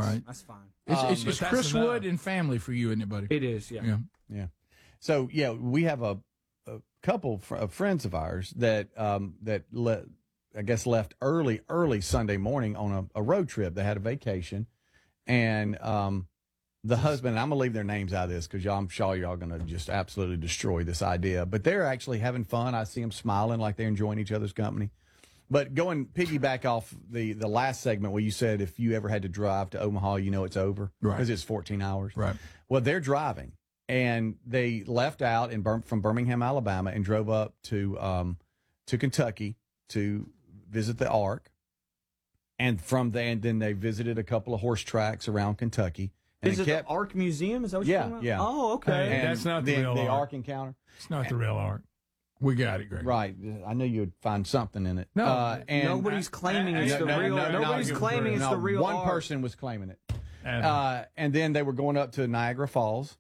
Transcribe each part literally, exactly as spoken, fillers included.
Right. That's fine. It's, Um, it's, but it's that's Chris enough. Wood and family for you, isn't it, buddy? It is, yeah. Yeah. Yeah. So yeah, we have a, a couple fr- of friends of ours that um, that le- I guess left early, early Sunday morning on a, a road trip. They had a vacation, and um, the husband. And I'm gonna leave their names out of this because y'all, I'm sure y'all gonna just absolutely destroy this idea. But they're actually having fun. I see them smiling like they're enjoying each other's company. But going piggyback off the, the last segment where you said if you ever had to drive to Omaha, you know it's over Right. because it's fourteen hours. Right. Well, they're driving, and they left out in Bir- from Birmingham, Alabama, and drove up to um, to Kentucky to visit the Ark. And from there, and then they visited a couple of horse tracks around Kentucky. And Is it kept, the Ark Museum? Is that what Yeah, you're talking about? yeah. Oh, okay. and That's not the the, real the Ark. Ark encounter. It's not the real Ark. We got it, Greg. Right. I knew you'd find something in it. No, uh, and Nobody's claiming it's No, the no, real. no, no, nobody's no, claiming it's no, the real one Ark. person was claiming it. And, Uh, and then they were going up to Niagara Falls.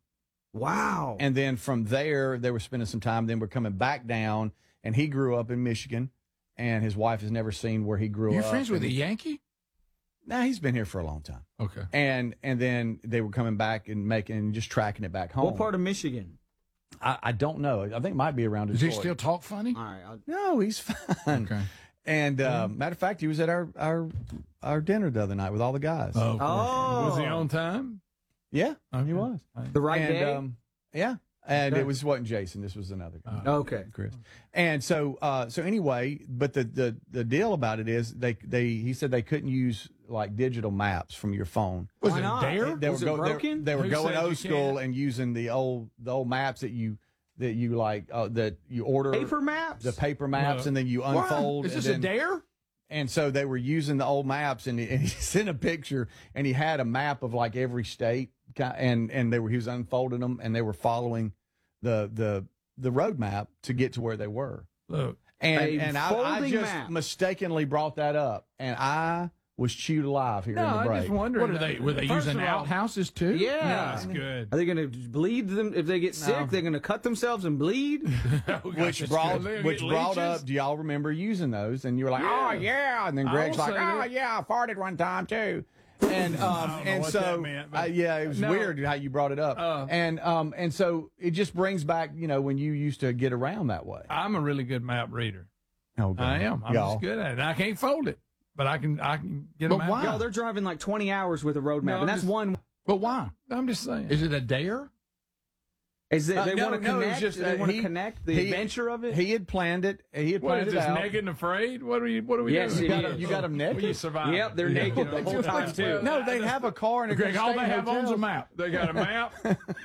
Wow. And then from there, they were spending some time. Then we're coming back down. And he grew up in Michigan. And his wife has never seen where he grew You're up. friends with a And- Yankee? Nah, he's been here for a long time. Okay. And and then they were coming back and making and just tracking it back home. What part of Michigan? I, I don't know. I think it might be around Does Detroit. he still talk funny? All right. I'll, No, he's fine. Okay. And uh, matter of fact, he was at our, our our dinner the other night with all the guys. oh, of course. Oh. Was he on time? Yeah, Okay. he was. the right and, day? Um, yeah, and Okay. it was wasn't Jason. This was another guy, okay. Chris. And so, uh, so anyway, but the, the the deal about it is they they he said they couldn't use like digital maps from your phone. Was Why it not? Dare? They Was were it go- they- broken? They, were Who going said you old school can't? and using the old the old maps that you that you like uh, that you order Paper maps? the paper maps No. and then you Why? unfold. Is and this a then- dare? And so they were using the old maps, and he, and he sent a picture, and he had a map of like every state, ki- and and they were he was unfolding them, and they were following the the the road map to get to where they were. Look, And A and I, I folding just map. mistakenly brought that up, and I was chewed alive here no, in the I'm break. just wondering. What are they? Were they First using of all, outhouses too? Yeah. That's good. Are they going to bleed them if they get sick? No. They're going to cut themselves and bleed? Which brought which brought up. Do y'all remember using those? And you were like, Yeah. oh yeah, and then I Greg's will like, say oh that. yeah, I farted one time too. And um don't know and what so that meant, but- uh, yeah, it was No. weird how you brought it up. Uh. and um and so it just brings back you know when you used to get around that way. I'm a really good map reader. Oh, God. I am. I'm Y'all. just good at it. I can't fold it, but I can. I can get But them out. why? Yo, they're driving like twenty hours with a road map, No, and that's just- one. But why? I'm just saying. Is it a dare? Is that Uh, they no, want to no, it's connect? just, they uh, want to he- connect the he- adventure of it. He had planned it. He had What planned is it this? out. Naked and afraid? What are we? What are we Yes, doing? it You got, is. you got them naked. Well, you survive. Yep, they're Yeah. naked the whole time too. No, they have a car and a Greg, all they stay in have on's a hotels. map. They got a map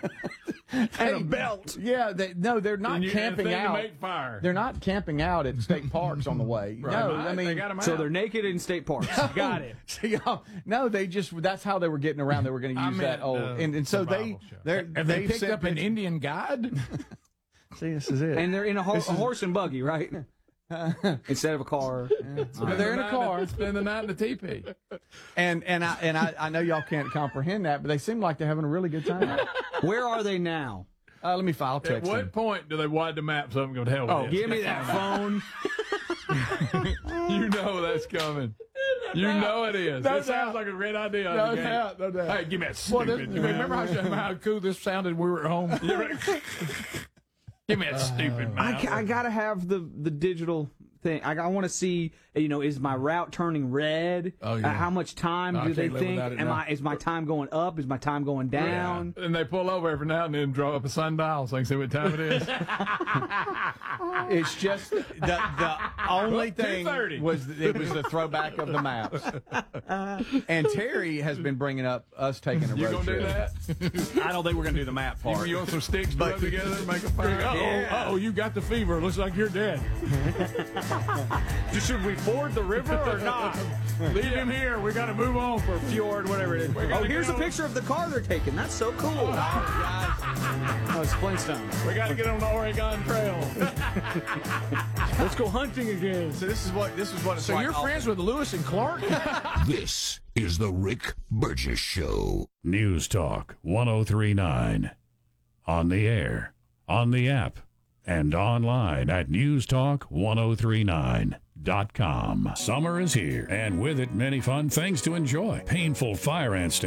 and a belt. Yeah, they, no, they're not and you, camping and a thing out. to make fire. They're not camping out at state parks on the way. Right. No, Right. I mean, they got a map. So they're naked in state parks. Got it. See, um, no, they just that's how they were getting around. They were going to I use meant, that old, uh, and, and so they survival show. they're Have they they've picked sent up an pictures- Indian guide? See, this is it. And they're in a, ho- a horse and buggy, right? Instead of a car. But they're in a car, Spend the night in the teepee. and and I and I, I know y'all can't comprehend that, but they seem like they're having a really good time. Where are they now? Uh, let me file At text what them. point do they wide the map so I'm going to hell with Oh, this? give me that phone. You know that's coming. You know it is. No It sounds doubt. like a great idea. No Okay. doubt, no doubt. Hey, give me that Well, this, stupid. remember how, how cool this sounded when we were at home? Give me that stupid I, map. ca- I gotta have the the digital thing. I, I want to see, you know, is my route turning red? Oh, yeah. Uh, how much time No, I do they can't live think? without it Am now. I is my time going up? Is my time going down? And they pull over every now and then and draw up a sundial so I can see what time it is. It's just the the only thing two thirty. was it was the throwback of the maps. And Terry has been bringing up us taking a You road gonna do trip. that? I don't think we're going to do the map You, part. you want some sticks to But- rub together and make a fire? Uh-oh, Yeah. uh-oh, you got the fever. Looks like you're dead. Should we ford the river or not? Leave him here. We got to move on for Fjord, whatever it is. We Oh, gotta here's get a on- picture of the car they're taking. That's so cool. Oh, it's Flintstones. We got to get on the Oregon Trail. Let's go hunting again. So this is what this is what it's So like. you're friends with Lewis and Clark? This is the Rick Burgess Show. News Talk one oh three point nine. On the air, on the app, and online at news talk ten thirty-nine dot com. Summer is here, and with it, many fun things to enjoy. Painful fire ant